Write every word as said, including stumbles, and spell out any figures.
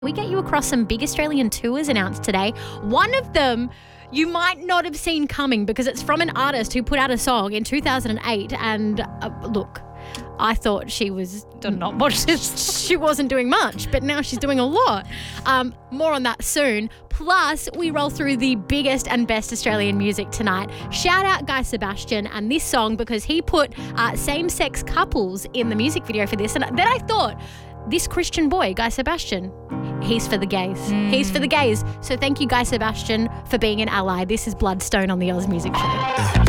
We get you across some big Australian tours announced today. One of them you might not have seen coming because it's from an artist who put out a song in two thousand eight and uh, look, I thought she was not much. She wasn't doing much, but now she's doing a lot. Um, more on that soon. Plus, we roll through the biggest and best Australian music tonight. Shout out Guy Sebastian and this song because he put uh, same-sex couples in the music video for this. And then I thought, this Christian boy, Guy Sebastian, he's for the gays. Mm. He's for the gays. So thank you, Guy Sebastian, for being an ally. This is Bloodstone on the Oz Music Show.